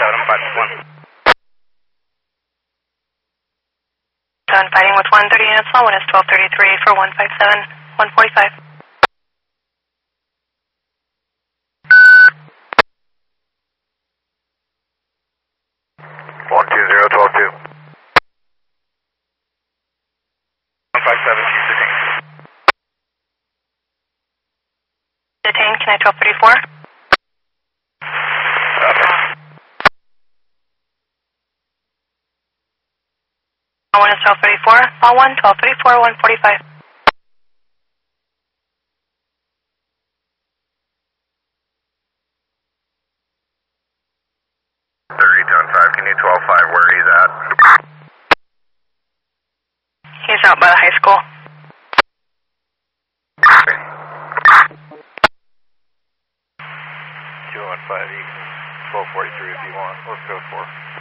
751. 7 fighting with 130 units, slow one is 1233 for 157, 145. 120, 12-2. 157, she's detained. Detained, can I 1234? All one is 1234, all one, 1234, 145. 30-5, can you 12-5 where he's at? He's out by the high school. 215, you can 1243 if you want. Let's go for